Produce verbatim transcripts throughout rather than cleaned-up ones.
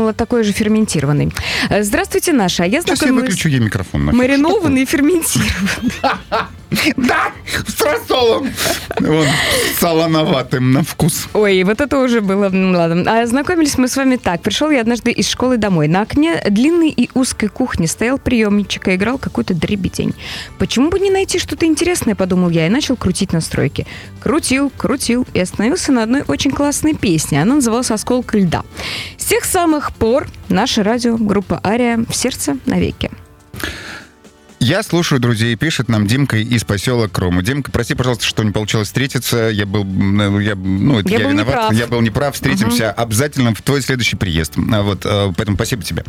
вот такой же ферментированный. Здравствуйте, Наша. Я Сейчас я выключу ей микрофон. Маринованный и ферментированный. Да, с рассолом. Он солоноватым на вкус. Ой, вот это уже было... Ладно. А знакомились мы с вами так. Пришел я однажды из школы домой. На окне длинной и узкой кухни стоял приемничек и играл какой-то дребедень. Почему бы не найти что-то интересное, подумал я, и начал крутить настройки. Крутил, крутил и остановился на одной очень классной песне. Она называлась «Осколок льда». С тех самых пор наше радио, группа «Ария» в сердце навеки. Я слушаю друзей, пишет нам Димка из поселка Крому. Димка, прости, пожалуйста, что не получилось встретиться. Я был, я, ну, я я был виноват. Неправ. Я был неправ. Встретимся uh-huh. обязательно в твой следующий приезд. Вот, поэтому спасибо тебе.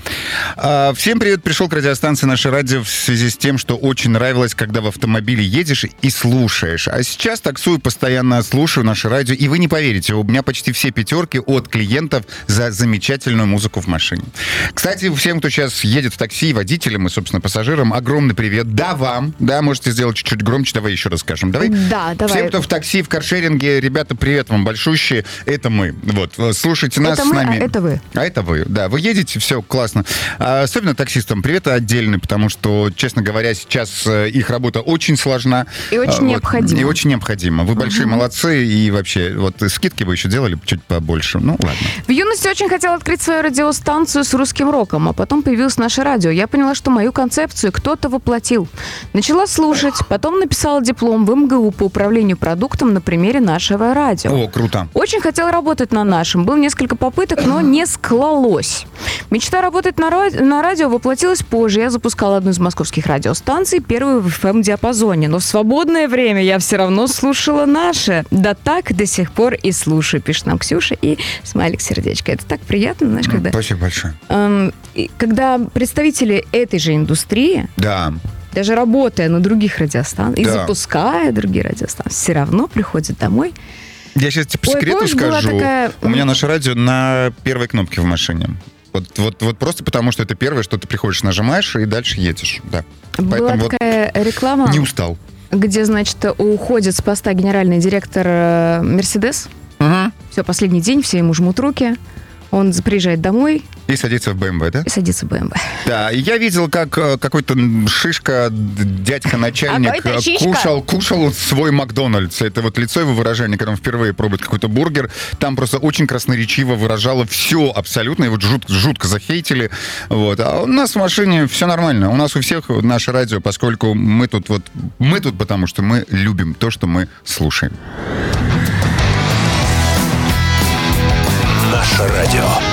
Всем привет. Пришел к радиостанции «Наше радио» в связи с тем, что очень нравилось, когда в автомобиле едешь и слушаешь. А сейчас таксую, постоянно слушаю «Наше радио». И вы не поверите, у меня почти все пятерки от клиентов за замечательную музыку в машине. Кстати, всем, кто сейчас едет в такси, водителям и, собственно, пассажирам, огромный привет. Да, вам. Да, можете сделать чуть-чуть громче. Давай еще раз скажем. Давай. Да, давай. Всем, кто в такси, в каршеринге, ребята, привет вам большущие. Это мы. Вот. Слушайте нас это с мы, нами. А это вы. А это вы. Да, вы едете, все классно. А, особенно таксистам привет отдельный, потому что, честно говоря, сейчас их работа очень сложна. И очень вот, необходима. И очень необходима. Вы большие uh-huh. молодцы. И вообще, вот скидки вы еще делали чуть побольше. Ну, ладно. В юности очень хотела открыть свою радиостанцию с русским роком, а потом появилось «Наше радио». Я поняла, что мою концепцию кто-то воплотил. Начала слушать, потом написала диплом в эм гэ у по управлению продуктом на примере нашего радио. О, круто. Очень хотела работать на нашем. Было несколько попыток, но не склалось. Мечта работать на, радио, на радио воплотилась позже. Я запускала одну из московских радиостанций, первую в эф эм-диапазоне. Но в свободное время я все равно слушала наше. Да так до сих пор и слушаю, пишет нам Ксюша и смайлик сердечко. Это так приятно, знаешь, когда... Спасибо большое. Эм, когда представители этой же индустрии... Да. Даже работая на других радиостанциях да. и запуская другие радиостанции, все равно приходят домой. Я сейчас тебе по секрету скажу. Такая... У меня «Наше радио» на первой кнопке в машине. Вот, вот, вот просто потому, что это первое, что ты приходишь, нажимаешь и дальше едешь. Да. Была Поэтому такая вот реклама. Не устал. Где, значит, уходит с поста генеральный директор «Мерседес». Угу. Все, последний день, все ему жмут руки. Он приезжает домой. И садится в бэ эм вэ, да? И садится в бэ эм вэ. Да, я видел, как какой-то шишка, дядька-начальник кушал, кушал свой Макдональдс. Это вот лицо его выражение, когда он впервые пробует какой-то бургер. Там просто очень красноречиво выражало все абсолютно. Его жут, жутко захейтили. Вот. А у нас в машине все нормально. У нас у всех наше радио, поскольку мы тут вот... Мы тут потому, что мы любим то, что мы слушаем. Наше радио.